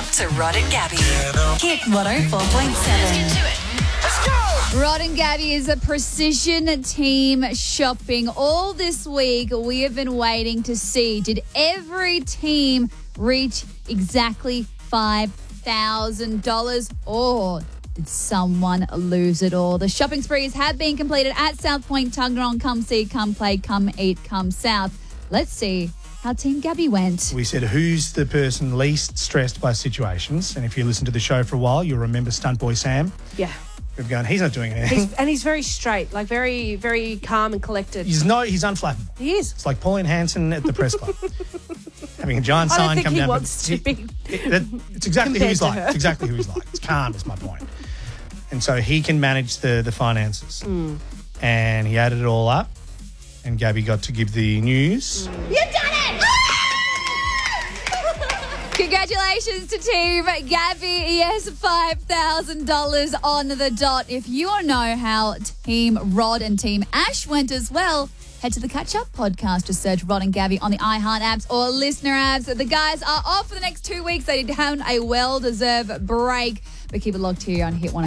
to Rod and Gabby. Hit 104.7. Rod and Gabby is a precision team shopping. All this week, we have been waiting to see, did every team reach exactly $5,000 or did someone lose it all? The shopping sprees have been completed at South Point, Tuggeranong. Come see, come play, come eat, come south. Let's see how Team Gabby went. We said, who's the person least stressed by situations? And if you listen to the show for a while, you'll remember Stunt Boy Sam. Yeah. We've gone, he's not doing anything. He's very straight, like very, very calm and collected. He's unflappable. He is. It's like Pauline Hanson at the press club. Having a giant I don't sign think come he down. wants to be It's exactly who he's compared to like. her. It's exactly who he's like. It's calm is my point. And so he can manage the finances. And he added it all up. And Gabby got to give the news. You done it! Congratulations to Team Gabby. Yes, $5,000 on the dot. If you want to know how Team Rod and Team Ash went as well, head to the Catch Up podcast. Just search Rod and Gabby on the iHeart apps or listener apps. The guys are off for the next 2 weeks. They have a well-deserved break. But keep it locked here on Hit 104.